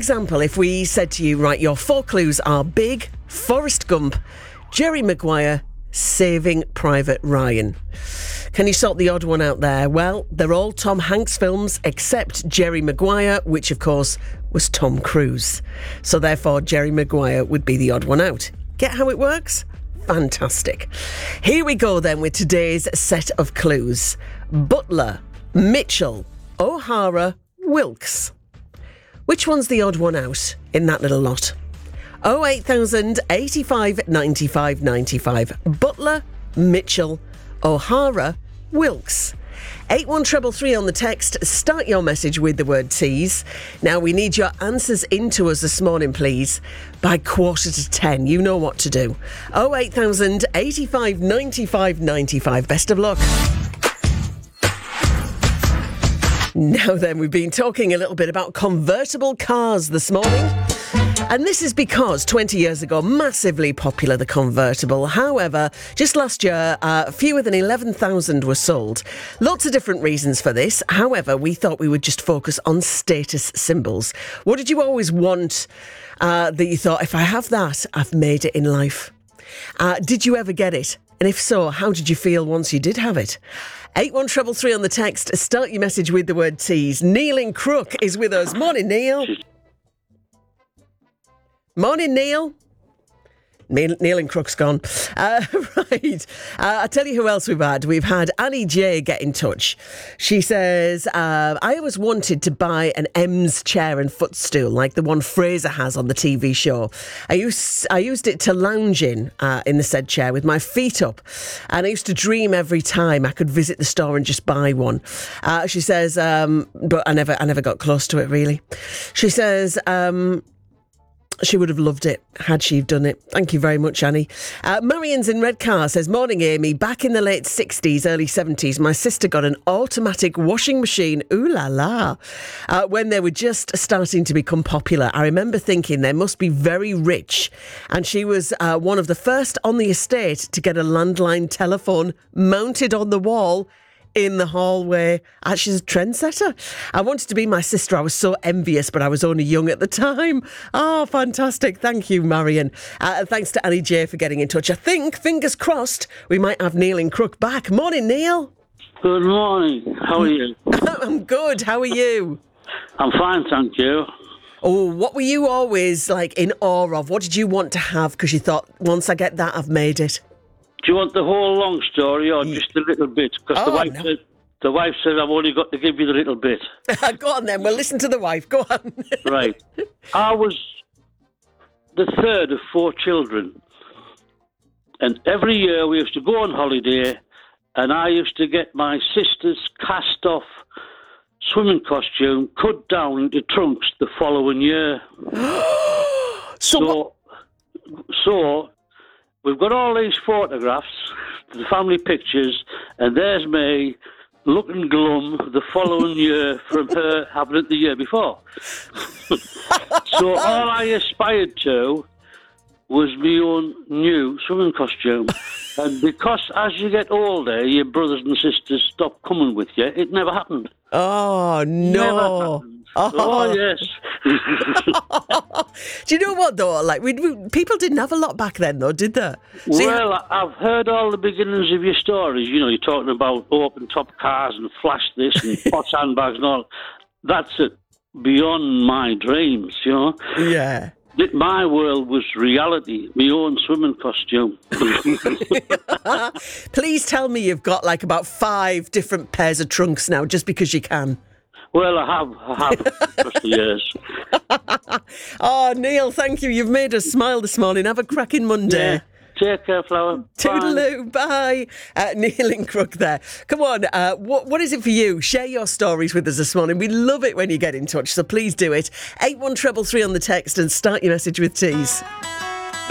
example, if we said to you, right, your 4 clues are Big, Forrest Gump, Jerry Maguire, Saving Private Ryan. Can you sort the odd one out there? Well, they're all Tom Hanks films except Jerry Maguire, which of course was Tom Cruise. So therefore, Jerry Maguire would be the odd one out. Get how it works? Fantastic. Here we go then with today's set of clues. Butler, Mitchell, O'Hara, Wilkes. Which one's the odd one out in that little lot? 08000 85 95 95. Butler, Mitchell, O'Hara, Wilkes. 81333 on the text. Start your message with the word tease. Now we need your answers into us this morning, please, by 9:45. You know what to do. 08000 85 95 95. Best of luck. Now then, we've been talking a little bit about convertible cars this morning. And this is because 20 years ago, massively popular, the convertible. However, just last year, fewer than 11,000 were sold. Lots of different reasons for this. However, we thought we would just focus on status symbols. What did you always want that you thought, if I have that, I've made it in life? Did you ever get it? And if so, how did you feel once you did have it? 81333 on the text. Start your message with the word tease. Neil in Crook is with us. Morning, Neil. Morning, Neil. Neil in Crook's gone. Right. I'll tell you who else we've had. We've had Annie J get in touch. She says, I always wanted to buy an M's chair and footstool, like the one Fraser has on the TV show. I used it to lounge in the said chair with my feet up. And I used to dream every time I could visit the store and just buy one. She says, but I never got close to it, really. She says, she would have loved it had she done it. Thank you very much, Annie. Marion's in Redcar says, morning, Amy. Back in the late 60s, early 70s, my sister got an automatic washing machine. Ooh la la. When they were just starting to become popular. I remember thinking they must be very rich. And she was one of the first on the estate to get a landline telephone mounted on the wall in the hallway. She's a trendsetter. I wanted to be my sister. I was so envious, but I was only young at the time. Oh, fantastic. Thank you, Marion. Thanks to Annie J for getting in touch. I think, fingers crossed, we might have Neil in Crook back. Morning, Neil. Good morning. How are you? I'm good. How are you? I'm fine, thank you. Oh, what were you always like in awe of? What did you want to have because you thought, once I get that, I've made it? Do you want the whole long story or just a little bit? Because the wife said I've only got to give you the little bit. Go on then, we'll listen to the wife. Go on. Right. I was the third of 4 children. And every year we used to go on holiday and I used to get my sister's cast-off swimming costume cut down into trunks the following year. So we've got all these photographs, the family pictures, and there's me looking glum the following year from her having it the year before. So all I aspired to was my own new swimming costume. And because as you get older, your brothers and sisters stop coming with you, it never happened. Oh, no. Never happened. Oh yes. Do you know what, though? Like, people didn't have a lot back then, though, did they? I've heard all the beginnings of your stories. You know, you're talking about open-top cars and flash this and posh handbags and all. That's it. Beyond my dreams, you know? Yeah. My world was reality, my own swimming costume. Please tell me you've got like about 5 different pairs of trunks now, just because you can. Well, I have for years. Oh, Neil, thank you. You've made us smile this morning. Have a cracking Monday. Yeah. Take care, Flower. Toodaloo, bye. Neil in Crook there. Come on, what is it for you? Share your stories with us this morning. We love it when you get in touch, so please do it. 81333 on the text and start your message with tease.